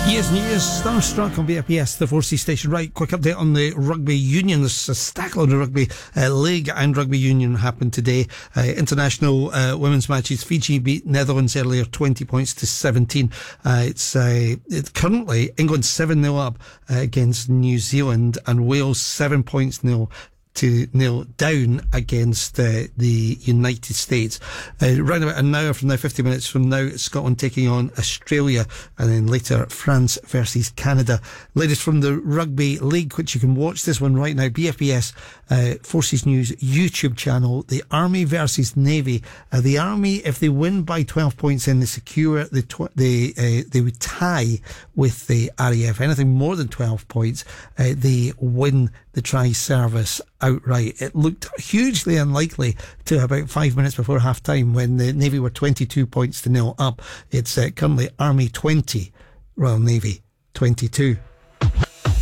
Years and years, Starstruck on BFBS, the 4C station. Right, quick update on the rugby union. There's a stackload of rugby league and rugby union happened today. International women's matches. Fiji beat Netherlands earlier, 20 points to 17. It's currently England 7-0 up against New Zealand, and Wales 7 points 0 down against the United States. Round about an hour from now, 50 minutes from now, Scotland taking on Australia, and then later France versus Canada. Latest from the Rugby League, which you can watch this one right now, BFBS Forces News YouTube channel. The Army versus Navy. The Army, if they win by 12 points, then they secure they would tie with the RAF. Anything more than 12 points, they win the tri-service outright. It looked hugely unlikely to about 5 minutes before half time when the Navy were 22 points to 0 up. It's currently Army 20, Royal Navy 22.